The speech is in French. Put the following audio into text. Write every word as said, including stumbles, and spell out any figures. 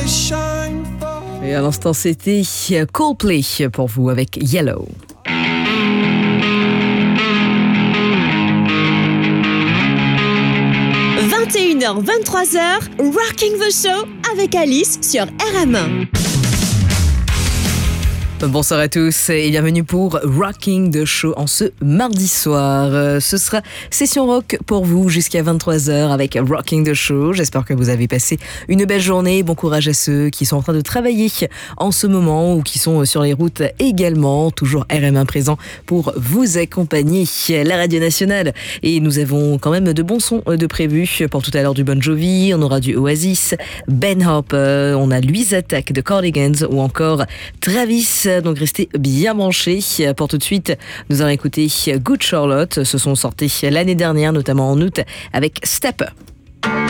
Et à l'instant, c'était Coldplay pour vous avec Yellow. vingt et une heures vingt-trois heures, Rocking the Show avec Alice sur R M un. Bonsoir à tous et bienvenue pour Rocking the Show en ce mardi soir. Ce sera session rock pour vous jusqu'à vingt-trois heures avec Rocking the Show. J'espère que vous avez passé une belle journée. Bon courage à ceux qui sont en train de travailler en ce moment ou qui sont sur les routes également. Toujours R M un présent pour vous accompagner. La radio nationale. Et nous avons quand même de bons sons de prévus pour tout à l'heure du Bon Jovi. On aura du Oasis, Ben Harper, on a Louise Attaque de Cardigans ou encore Travis. Donc restez bien branchés. Pour tout de suite, nous allons écouter Good Charlotte. Se sont sortis l'année dernière, notamment en août, avec Stepper.